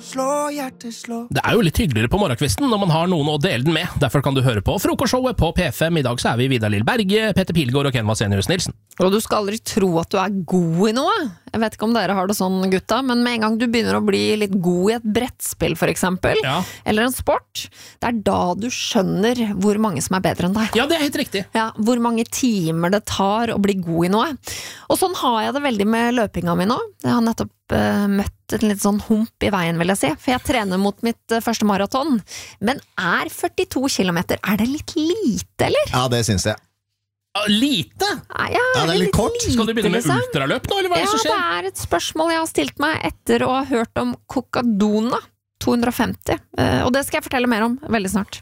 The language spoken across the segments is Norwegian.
Det jo litt hyggeligere på morgenkvisten når man har noen å dele den med. Derfor kan du høre på Frokostshowet på P5. I dag så vi Vidar Lill Berge, Petter Pilgaard og Ken Vasenius Nilsen. Og du skal aldri tro at du god i noe. Jeg vet ikke om dere har det sånn, gutta, men med en gang du begynner å bli litt god i et brettspill for eksempel, eller en sport, det da du skjønner hvor mange som bedre enn deg. Ja, det helt riktig. Ja, hvor mange timer det tar å bli god i noe. Og sånn har jeg det veldig med løpinga mi nå. Jeg har nettopp møtt en litt sånn hump i veien, vil jeg si, for jeg trener mot mitt første maraton. Men 42 kilometer, det litt lite, eller? Ja, det synes jeg. Lite? Ja, det litt kort. Lite, skal du begynne med liksom ultraløp nå, eller hva som skjer? Ja, det et spørsmål jeg har stilt meg etter å ha hørt om Coccadona 250. Og det skal jeg fortelle mer om veldig snart.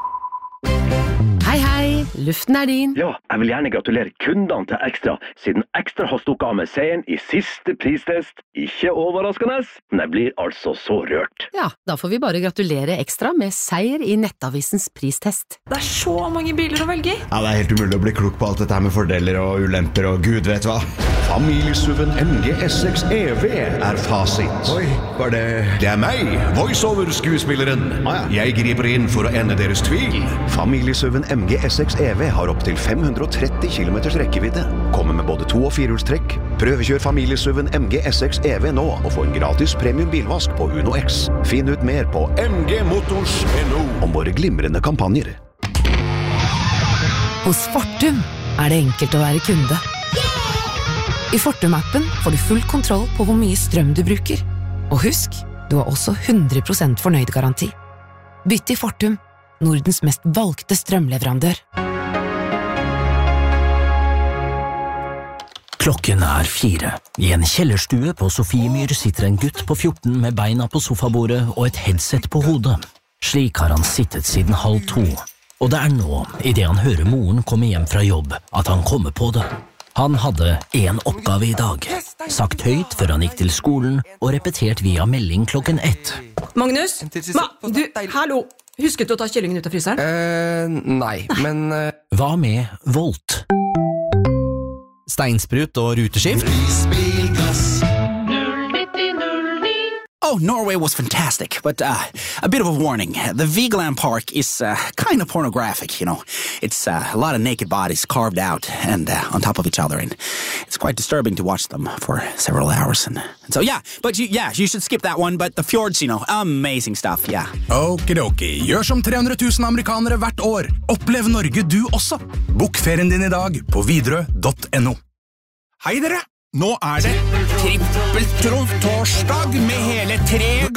Hei, luften din. Ja, jeg vil gjerne gratulere kundene til Ekstra, siden Ekstra har stukket av med seieren i siste pristest. Ikke overraskende, men jeg blir altså så rørt. Ja, da får vi bare gratulere Ekstra med seier i Nettavisens pristest. Det så mange biler å velge i. Ja, det helt umulig å bli klok på alt dette her med fordeler og ulemper og gud vet hva. Familiesuven MG S6 EV fasit. Oi, var det... Det meg, voiceover-skuespilleren. Jeg griper inn for å ende deres tvil. Familiesuven MG S6 EV har opp til 530 km rekkevidde. Kommer med både 2- og 4-hjulstrekk. Prøvekjør familiesuven MG S6 EV nå og få en gratis premium bilvask på Uno X. Finn ut mer på mgmotors.no om våre glimrende kampanjer. Hos Fortum det enkelt å være kunde. I Fortum-appen får du full kontroll på hvor mye strøm du bruker. Og husk, du har også 100% fornøyd garanti. Bytt i Fortum, Nordens mest valgte strømleverandør. Klokken 4. I en kjellerstue på Sofiemyr sitter en gutt på 14 med beina på sofabordet og et headset på hodet. Slik har han sittet siden 1:30. Og det nå, i det han hører moren komme hjem fra jobb, at han kommer på det. Han hadde en oppgave i dag, sagt høyt før han gikk til skolen og repetert via melding klokken 1. Magnus? Du, hallo! Husket du å ta kyllingen ut av fryseren? Nei, men... Hva med Volt? Steinsprut og ruteskift? Oh, Norway was fantastic, but a bit of a warning. The Vigeland Park is kind of pornographic, you know. It's a lot of naked bodies carved out and on top of each other, and it's quite disturbing to watch them for several hours. And so, yeah, but you should skip that one, but the fjords, you know, amazing stuff, yeah. Okidoki, gjør som 300 000 amerikanere hvert år. Opplev Norge du også. Bok ferien din i dag på Widerøe.no. Hei dere! Nå det trippeltrumf-torsdag med hele 3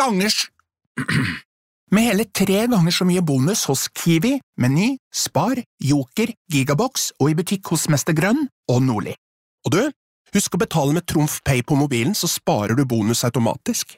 ganger så mye bonus hos Kiwi, Meny, Spar, Joker, Gigabox og i butikk hos Mester Grønn og Nordli. Og du, husk å betale med Trumf Pay på mobilen, så sparer du bonus automatisk.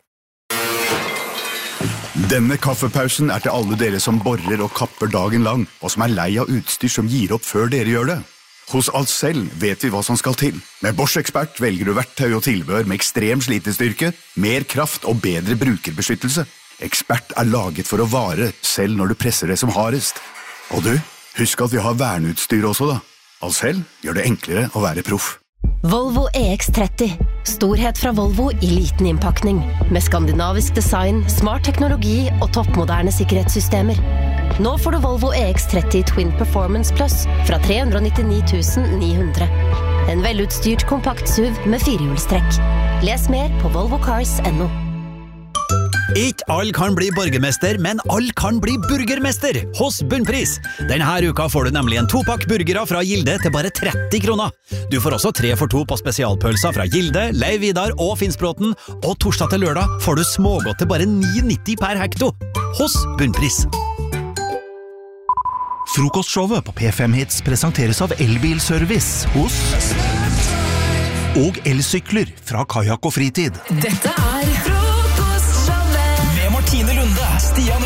Denne kaffepausen til alle dere som borer og kapper dagen lang, og som lei av utstyr som gir opp før dere gjør det. Hos Ahlsell vet vi hva som skal til. Med Bosch Expert velger du verktøy og tilbehør med ekstrem slitestyrke, mer kraft og bedre brukerbeskyttelse. Expert laget for å vare, selv når du presser det som hardest. Og du, husk at vi har verneutstyr også da. Ahlsell gjør det enklere å være proff. Volvo EX30. Storhet fra Volvo i liten innpakning. Med skandinavisk design, smart teknologi og toppmoderne sikkerhetssystemer. Nå får du Volvo EX30 Twin Performance Plus fra 399 900. En velutstyrt kompakt SUV med 4-hjulstrekk. Les mer på volvocars.no. Ikke alle kan bli borgermester, men alle kan bli burgermester hos Bunnpris. Denne uka får du nemlig en 2-pakk burgere fra Gilde til bare 30 kroner. Du får også 3 for 2 på spesialpølser fra Gilde, Leiv Vidar og Finnsbråten, og torsdag til lørdag får du smågodt til bare 9,90 per hekto hos Bunnpris. Frokostshowet på P5 Hits presenteres av Elbilservice hos og elsykler fra Kajak og Fritid. Dette Frokostshowet med Martine Lunde, Stian